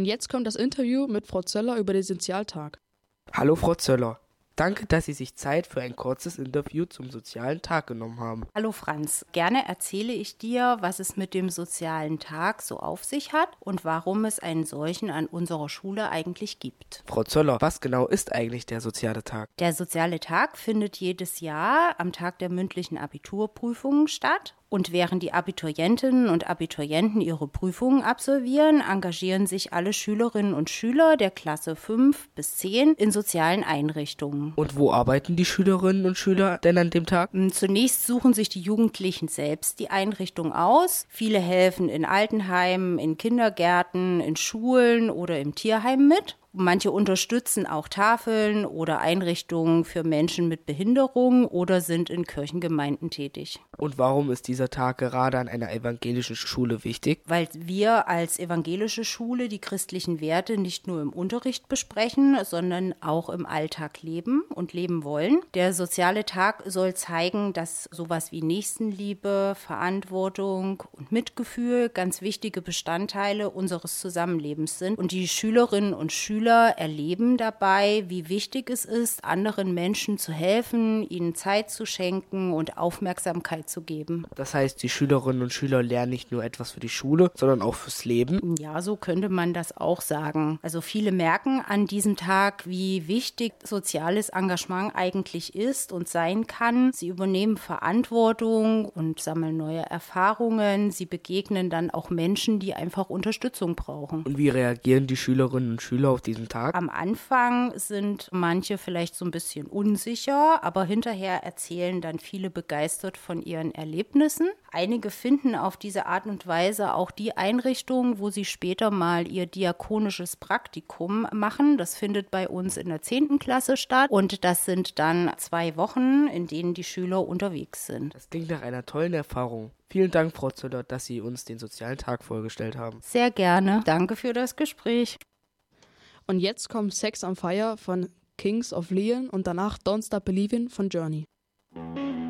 Und jetzt kommt das Interview mit Frau Zöller über den Sozialtag. Hallo Frau Zöller, danke, dass Sie sich Zeit für ein kurzes Interview zum Sozialen Tag genommen haben. Hallo Franz, gerne erzähle ich dir, was es mit dem Sozialen Tag so auf sich hat und warum es einen solchen an unserer Schule eigentlich gibt. Frau Zöller, was genau ist eigentlich der Soziale Tag? Der Soziale Tag findet jedes Jahr am Tag der mündlichen Abiturprüfungen statt. Und während die Abiturientinnen und Abiturienten ihre Prüfungen absolvieren, engagieren sich alle Schülerinnen und Schüler der Klasse 5 bis 10 in sozialen Einrichtungen. Und wo arbeiten die Schülerinnen und Schüler denn an dem Tag? Zunächst suchen sich die Jugendlichen selbst die Einrichtung aus. Viele helfen in Altenheimen, in Kindergärten, in Schulen oder im Tierheim mit. Manche unterstützen auch Tafeln oder Einrichtungen für Menschen mit Behinderung oder sind in Kirchengemeinden tätig. Und warum ist dieser Tag gerade an einer evangelischen Schule wichtig? Weil wir als evangelische Schule die christlichen Werte nicht nur im Unterricht besprechen, sondern auch im Alltag leben und leben wollen. Der Soziale Tag soll zeigen, dass sowas wie Nächstenliebe, Verantwortung und Mitgefühl ganz wichtige Bestandteile unseres Zusammenlebens sind. Und die Schülerinnen und Schüler erleben dabei, wie wichtig es ist, anderen Menschen zu helfen, ihnen Zeit zu schenken und Aufmerksamkeit zu geben. Das heißt, die Schülerinnen und Schüler lernen nicht nur etwas für die Schule, sondern auch fürs Leben? Ja, so könnte man das auch sagen. Also viele merken an diesem Tag, wie wichtig soziales Engagement eigentlich ist und sein kann. Sie übernehmen Verantwortung und sammeln neue Erfahrungen. Sie begegnen dann auch Menschen, die einfach Unterstützung brauchen. Und wie reagieren die Schülerinnen und Schüler auf diesen Tag? Am Anfang sind manche vielleicht so ein bisschen unsicher, aber hinterher erzählen dann viele begeistert von ihren Erlebnissen. Einige finden auf diese Art und Weise auch die Einrichtung, wo sie später mal ihr diakonisches Praktikum machen. Das findet bei uns in der 10. Klasse statt und das sind dann 2 Wochen, in denen die Schüler unterwegs sind. Das klingt nach einer tollen Erfahrung. Vielen Dank, Frau Zöller, dass Sie uns den Sozialen Tag vorgestellt haben. Sehr gerne. Danke für das Gespräch. Und jetzt kommt Sex on Fire von Kings of Leon und danach Don't Stop Believin' von Journey.